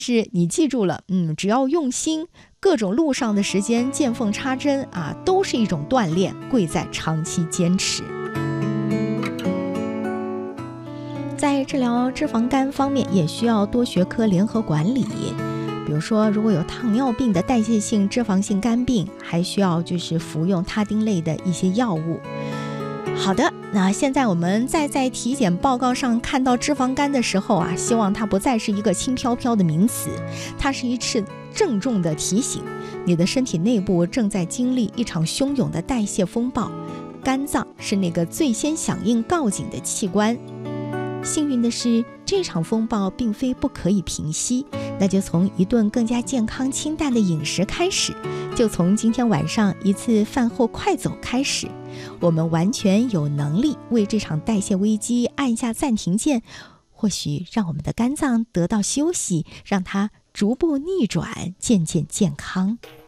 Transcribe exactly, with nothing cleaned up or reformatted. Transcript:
是你记住了，嗯，只要用心，各种路上的时间见缝插针啊，都是一种锻炼，贵在长期坚持。在治疗脂肪肝方面，也需要多学科联合管理。比如说，如果有糖尿病的代谢性脂肪性肝病，还需要就是服用他汀类的一些药物。好的，那现在我们再在体检报告上看到脂肪肝的时候啊，希望它不再是一个轻飘飘的名词，它是一次郑重的提醒，你的身体内部正在经历一场汹涌的代谢风暴，肝脏是那个最先响应告警的器官。幸运的是，这场风暴并非不可以平息，那就从一顿更加健康清淡的饮食开始，就从今天晚上一次饭后快走开始，我们完全有能力为这场代谢危机按下暂停键，或许让我们的肝脏得到休息，让它逐步逆转，渐渐健康。